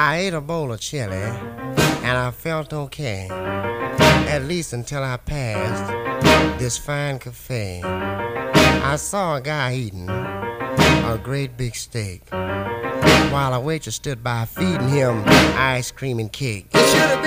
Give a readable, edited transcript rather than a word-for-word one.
I ate a bowl of chili and I felt okay, at least until I passed this fine cafe. I saw a guy eating a great big steak while a waitress stood by feeding him ice cream and cake.